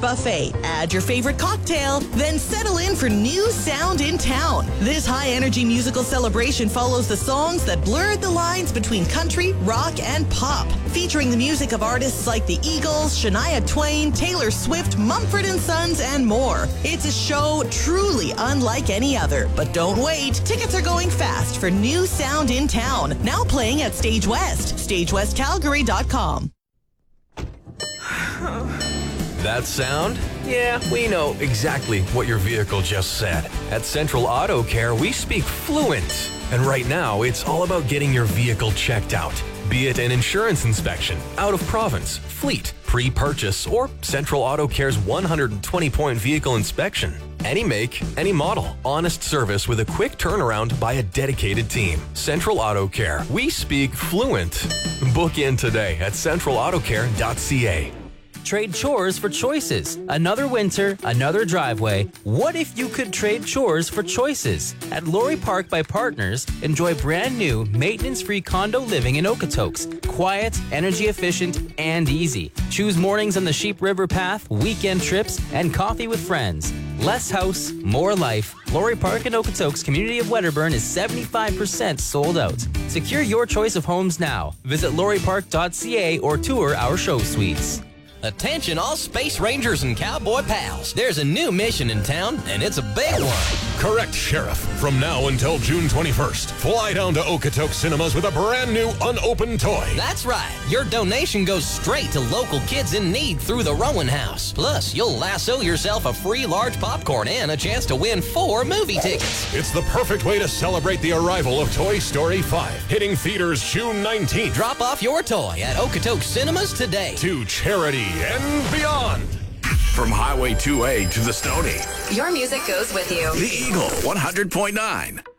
buffet, add your favorite cocktail, then settle in for New Sound in Town. This high-energy musical celebration follows the songs that blurred the lines between country, rock, and pop, featuring the music of artists like the Eagles, Shania Twain, Taylor Swift, Mumford & Sons, and more. It's a show truly unlike any other. But don't wait. Tickets are going fast for New Sound in Town, now playing at Stage West, stagewestcalgary.com. That sound? Yeah, we know exactly what your vehicle just said. At Central Auto Care, we speak fluent. And right now, it's all about getting your vehicle checked out. Be it an insurance inspection, out of province, fleet, pre-purchase, or Central Auto Care's 120-point vehicle inspection. Any make, any model. Honest service with a quick turnaround by a dedicated team. Central Auto Care. We speak fluent. Book in today at centralautocare.ca. Trade chores for choices. Another winter, another driveway. What if you could trade chores for choices? At Laurie Park by Partners, enjoy brand new, maintenance-free condo living in Okotoks. Quiet, energy efficient, and easy. Choose mornings on the Sheep River Path, weekend trips, and coffee with friends. Less house, more life. Laurie Park in Okotoks community of Wedderburn is 75% sold out. Secure your choice of homes now. Visit lauriepark.ca or tour our show suites. Attention all Space Rangers and Cowboy Pals. There's a new mission in town, and it's a big one. Correct, Sheriff. From now until June 21st, fly down to Okotoks Cinemas with a brand new unopened toy. That's right. Your donation goes straight to local kids in need through the Rowan House. Plus, you'll lasso yourself a free large popcorn and a chance to win 4 movie tickets. It's the perfect way to celebrate the arrival of Toy Story 5, hitting theaters June 19th. Drop off your toy at Okotoks Cinemas today. To charity and beyond. From Highway 2A to the Stony. Your music goes with you. The Eagle 100.9.